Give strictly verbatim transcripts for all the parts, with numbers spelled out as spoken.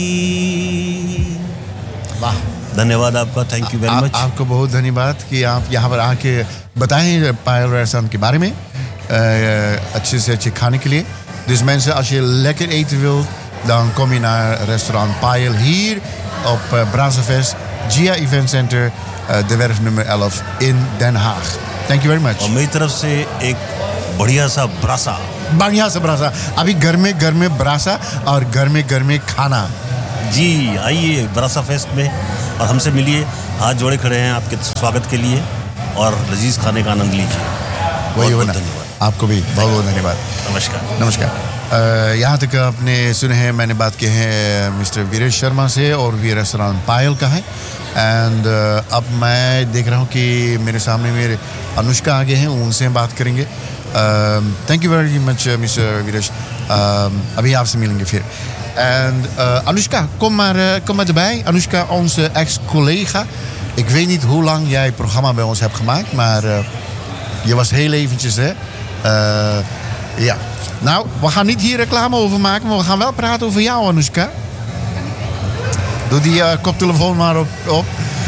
वाह, धन्यवाद आपका, थैंक यू वेरी मच। आपको बहुत धन्यवाद कि आप यहाँ पर आके बताएं पायल रेस्टोरेंट के बारे में, अच्छे से अच्छे खाने के लिए. Dus mensen, als je lekker eten wilt, dan kom je naar restaurant Pael hier op uh, Brazavest, Gia Event Center, uh, de werf nummer elf in Den Haag. Thank you very much. और मेरी तरफ से एक बढ़िया सा ब्रासा. बढ़िया सा ब्रासा. अभी घर में घर में ब्रासा और घर में घर में खाना. जी, आइए ब्रासा फेस्ट में और हमसे मिलिए. हाथ जोड़े खड़े हैं आपके स्वागत के लिए और लजीज खाने का आनंद लीजिए. वही हो ना. आपको भी बहुत बहुत धन्यवाद. नमस्कार. नमस्कार. यहाँ तक आपने सुने हैं, मैंने बात की है मिस्टर वीरेश शर्मा से और ये रेस्टोरेंट पायल का है. एंड uh, अब मैं देख रहा हूँ कि मेरे सामने मेरे अनुष्का आगे हैं, उनसे बात करेंगे. Thank you very much mister Viresh. अभी आपसे मिलेंगे फिर. En uh, Anushka, kom maar, uh, kom maar erbij. Anushka, onze ex-collega. Ik weet niet hoe lang jij het programma bij ons hebt gemaakt, maar uh, je was heel eventjes, hè. Uh, ja. Nou, we gaan niet hier reclame over maken, maar we gaan wel praten over jou, Anushka. Doe die uh, koptelefoon maar op. op.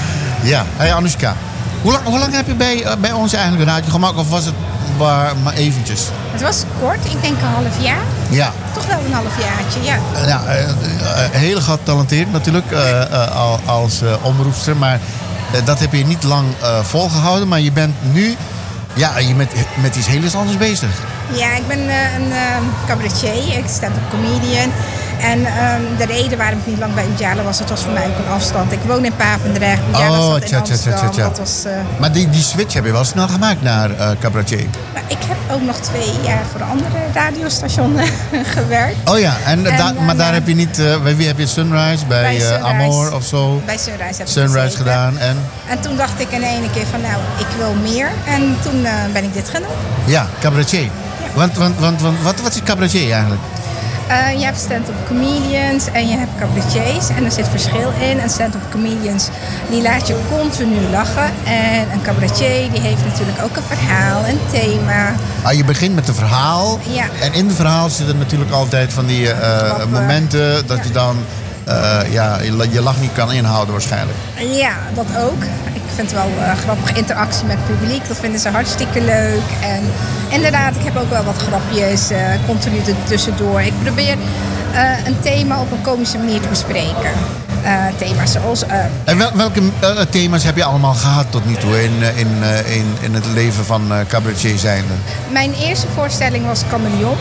Ja, hey Anushka. Hoe lang, hoe lang heb je bij, uh, bij ons eigenlijk een radio gemaakt, of was het maar, maar eventjes? Het was kort, ik denk een half jaar. Ja. Toch wel een half jaartje, ja. Ja, uh, uh, heel getalenteerd natuurlijk uh, uh, als uh, omroepster, maar uh, dat heb je niet lang uh, volgehouden. Maar je bent nu ja, je met, met iets heel anders bezig. Ja, ik ben uh, een uh, cabaretier, ik stand-up comedian. En um, de reden waarom ik niet lang bij Ujala was, het was voor mij ook een afstand. Ik woon in Papendrecht, Ujala oh, zat in tja, Amsterdam. Tja, tja, tja. Dat was, uh... Maar die, die switch heb je wel snel gemaakt naar uh, cabaretier. Maar ik heb ook nog twee jaar voor een andere radiostation gewerkt. Oh ja, en, en da, uh, maar daar heb je niet, uh, bij wie heb je Sunrise? Bij, bij Sunrise, uh, Amor of zo? Bij Sunrise heb ik Sunrise gezeten. gedaan en? En toen dacht ik in één keer van nou, ik wil meer. En toen uh, ben ik dit gaan doen. Ja, cabaretier. Ja. Want, want, want, want wat, wat is cabaretier eigenlijk? Uh, je hebt stand-up comedians en je hebt cabaretiers en er zit verschil in. En stand-up comedians die laat je continu lachen. En een cabaretier die heeft natuurlijk ook een verhaal, een thema. Ah, je begint met een verhaal. Ja. En in het verhaal zitten natuurlijk altijd van die uh, momenten dat ja. je dan uh, ja, je, je lach niet kan inhouden waarschijnlijk. Ja, dat ook. Ik vind het wel uh, grappig, interactie met het publiek. Dat vinden ze hartstikke leuk. En inderdaad, ik heb ook wel wat grapjes uh, continu tussendoor. Ik probeer uh, een thema op een komische manier te bespreken. Uh, thema's zoals... Uh, en wel, welke uh, thema's heb je allemaal gehad tot nu toe in, in, uh, in, in het leven van uh, cabaretier zijnde? Mijn eerste voorstelling was Chameleon.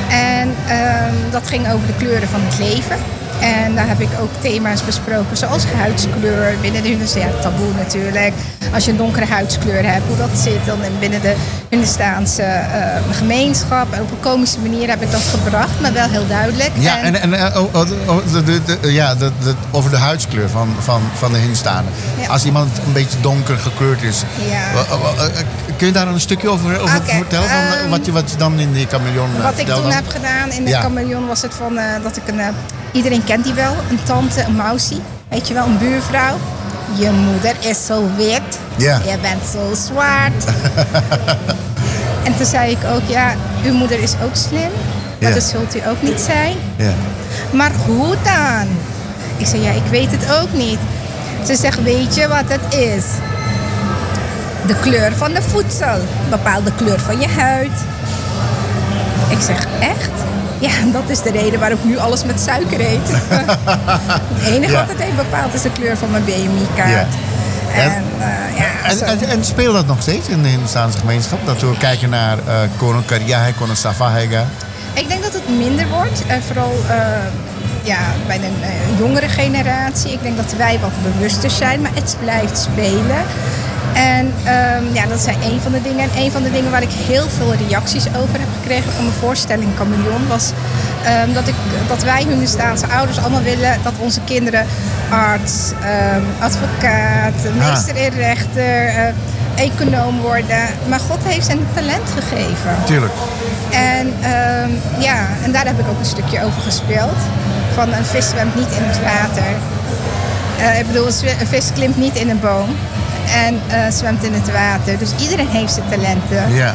En uh, dat ging over de kleuren van het leven. En daar heb ik ook thema's besproken, zoals huidskleur binnen de Hunderstaanse, ja, taboe natuurlijk. Als je een donkere huidskleur hebt, hoe dat zit dan binnen de Hunderstaanse uh, gemeenschap. En op een komische manier heb ik dat gebracht, maar wel heel duidelijk. Ja, en, en, en oh, oh, de, de, de, ja, de, de, over de huidskleur van, van, van de Hunderstanen. Ja. Als iemand een beetje donker gekleurd is. Ja. Kun je daar een stukje over, over okay. vertellen? Van, um, wat, je, wat je dan in die Chameleon uh, Wat ik toen dan? heb gedaan in de ja. Chameleon was het van uh, dat ik een... Uh, Iedereen kent die wel, een tante, een mousie, weet je wel, een buurvrouw. Je moeder is zo wit, yeah. je bent zo zwart. En toen zei ik ook, ja, uw moeder is ook slim, maar yeah. dat zult u ook niet zijn. Yeah. Maar hoe dan? Ik zei, ja, ik weet het ook niet. Ze zegt, weet je wat het is? De kleur van de voedsel, bepaalt de kleur van je huid. Ik zeg, echt? Ja, dat is de reden waarom ik nu alles met suiker eet. Het enige ja. wat het heeft bepaald is de kleur van mijn B M I-kaart. Ja. En, en, uh, ja, en, en, en speelt dat nog steeds in de Hindustaanse gemeenschap? Dat we kijken naar uh, Kono Karya, Kono Safahega? Ik denk dat het minder wordt. Uh, vooral uh, ja, bij de uh, jongere generatie. Ik denk dat wij wat bewuster zijn, maar het blijft spelen. En um, ja, dat zijn een van de dingen. En een van de dingen waar ik heel veel reacties over heb gekregen van mijn voorstelling Chameleon was um, dat, ik, dat wij Hunderstaanse ouders allemaal willen dat onze kinderen arts, um, advocaat, meester in rechter, uh, econoom worden. Maar God heeft hen talent gegeven. Tuurlijk. En um, ja, en daar heb ik ook een stukje over gespeeld. Van een vis zwemt niet in het water. Uh, ik bedoel, een vis klimt niet in een boom. En uh, zwemt in het water. Dus iedereen heeft zijn talenten. Ja.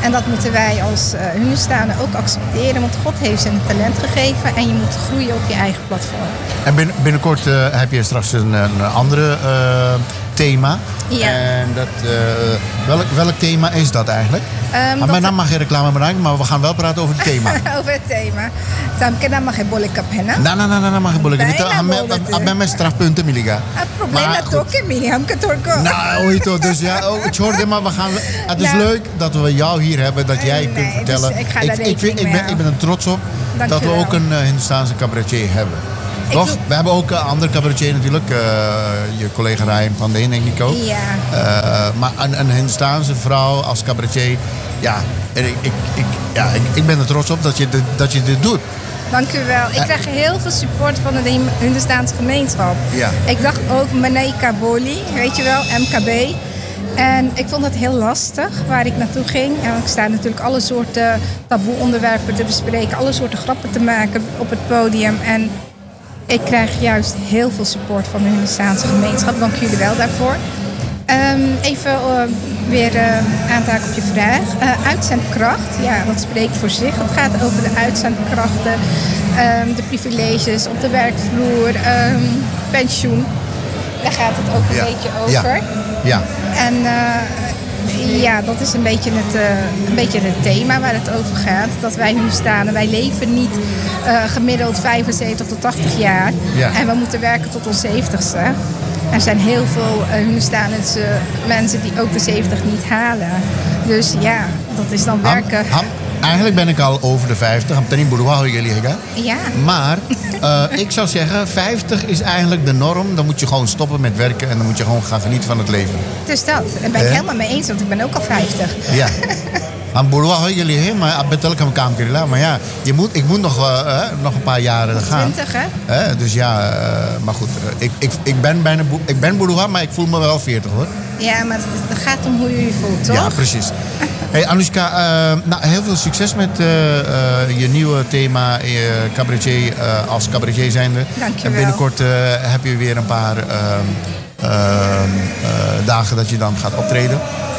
En dat moeten wij als uh, Hindustanen ook accepteren. Want God heeft ze een talent gegeven. En je moet groeien op je eigen platform. En binnen, binnenkort uh, heb je straks een, een andere uh, thema. Ja. En dat, uh, welk, welk thema is dat eigenlijk? Um, ah, maar dan mag je reclame bereiken, maar we gaan wel praten over het thema. over het thema. Dan kan dan mag je bolle kap hen. Nee, nee, nee, nee, mag je bolle kap. Ik met strafpunten, Miliga. Het probleem is ook in Miliam Katorko. Nou, toch, dus ja, oh, ik hoorde maar we gaan. Het is nou, leuk dat we jou hier hebben, dat jij nee, kunt vertellen. Dus ik, ga ik, ik, vind, ik, ben, ik ben er trots op Dank dat we wel. ook een uh, Hindustaanse cabaretier hebben. Toch? Doe... We hebben ook een andere cabaretier natuurlijk. Uh, je collega Ryan van Deen, denk ik ook. Ja. Uh, maar een, een Hindustaanse vrouw als cabaretier. Ja, ik, ik, ik, ja ik, ik ben er trots op dat je, dit, dat je dit doet. Dank u wel. Ik krijg heel veel support van de Hindustaanse gemeenschap. Ja. Ik dacht ook Manei Kaboli, weet je wel, M K B. En ik vond het heel lastig waar ik naartoe ging. En ik sta natuurlijk alle soorten taboe onderwerpen te bespreken. Alle soorten grappen te maken op het podium. En ik krijg juist heel veel support van de Hindustaanse gemeenschap. Dank jullie wel daarvoor. Um, even uh, weer uh, aan te haken op je vraag. Uh, uitzendkracht, ja, dat spreekt voor zich. Het gaat over de uitzendkrachten, um, de privileges op de werkvloer, um, pensioen. Daar gaat het ook een ja. beetje over. Ja. ja. En uh, ja, dat is een beetje, het, uh, een beetje het thema waar het over gaat. Dat wij nu staan. Wij leven niet uh, gemiddeld vijfenzeventig tot tachtig jaar. Ja. En we moeten werken tot ons zeventigste. Er zijn heel veel uh, Hindustaanse mensen die ook de zeventig niet halen. Dus ja, dat is dan werken. Ham, ham, eigenlijk ben ik al over de vijftig. Ja. Maar uh, ik zou zeggen, vijftig is eigenlijk de norm. Dan moet je gewoon stoppen met werken en dan moet je gewoon gaan genieten van het leven. Dus dat. Daar ben ik eh? helemaal mee eens, want ik ben ook al vijftig. Ja. Aan boerwa hoor jullie heen, maar ik ben telkens een kamer. Maar ja, je moet, ik moet nog, uh, nog een paar jaren gaan. twintig, hè? Uh, dus ja, uh, maar goed. Uh, ik, ik, ik ben bijna boer, ik ben boerwa, maar ik voel me wel veertig hoor. Ja, maar het gaat om hoe je je voelt, toch? Ja, precies. Hey Anoushka, uh, nou, heel veel succes met uh, uh, je nieuwe thema, uh, cabaretier, uh, als cabaretier zijnde. Dank je wel. En binnenkort uh, heb je weer een paar uh, uh, uh, dagen dat je dan gaat optreden.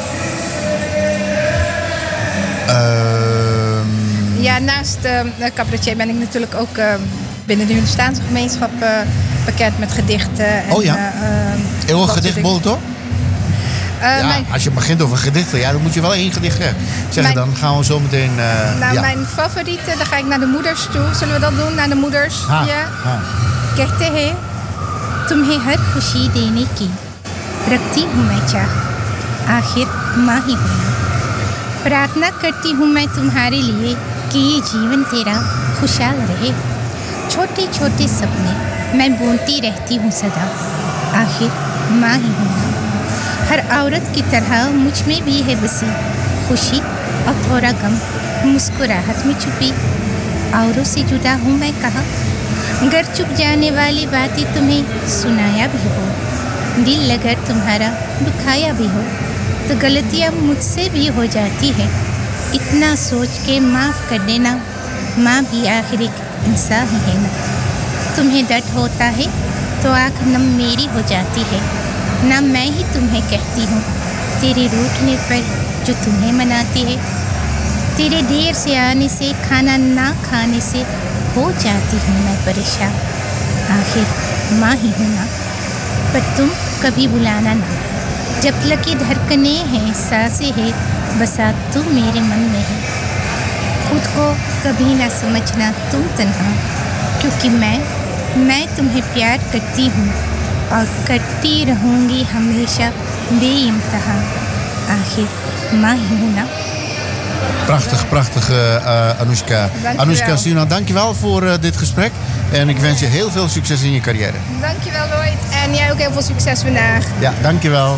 Uh, ja, naast uh, cabaretier ben ik natuurlijk ook uh, binnen de Hindustaanse gemeenschap uh, bekend met gedichten. En, oh ja? Uh, uh, gedichtbol toch? Uh, ja, mijn... als je begint over gedichten, ja, dan moet je wel één gedicht zeggen. Mijn... Dan gaan we zo meteen... Uh, nou, ja. mijn favoriete, dan ga ik naar de moeders toe. Zullen we dat doen, naar de moeders? Ha, ja. Ha. Kehte hai, tumhe har khushi dene ki, rakhti hu main chah, aakhir maa hi hona. प्रार्थना करती हूँ मैं तुम्हारे लिए कि ये जीवन तेरा खुशहाल रहे. छोटे छोटे सपने मैं बुनती रहती हूँ सदा, आखिर माँ ही हूँ ना. हर औरत की तरह मुझ में भी है बसी खुशी और थोड़ा गम, मुस्कुराहट में छुपी. औरों से जुदा हूँ मैं कहाँ, गर चुप जाने वाली बातें तुम्हें सुनाया भी हो, दिल अगर तुम्हारा दुखाया भी हो, तो गलतियाँ मुझसे भी हो जाती है. इतना सोच के माफ़ कर देना, माँ भी आखिर एक इंसान ही है ना. तुम्हें दर्द होता है तो आँख नम मेरी हो जाती है, ना मैं ही तुम्हें कहती हूँ तेरे रूठने पर जो तुम्हें मनाती है. तेरे देर से आने से, खाना ना खाने से हो जाती हूँ मैं परेशान, आखिर माँ ही हूँ ना. पर तुम कभी बुलाना ना, जब तक की धड़कने हैं, सांसें हैं, बसा तुम मेरे मन में है. खुद को कभी ना समझना तुम तन्हा, क्योंकि मैं मैं तुम्हें प्यार करती हूँ और करती रहूँगी हमेशा बेइंतहा, आखिर माँ ही हूँ ना. Prachtig, prachtig uh, Anoushka. Anoushka Suna, dankjewel voor uh, dit gesprek. En ik wens je heel veel succes in je carrière. Dankjewel Lloyd. En jij ook heel veel succes vandaag. Ja, dankjewel.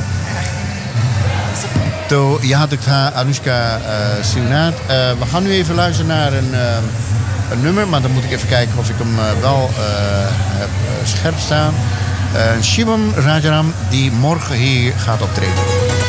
To, je had het Anoushka uh, Suna. Uh, we gaan nu even luisteren naar een, uh, een nummer. Maar dan moet ik even kijken of ik hem uh, wel uh, heb uh, scherp staan. Uh, Shivam Rajaram, die morgen hier gaat optreden.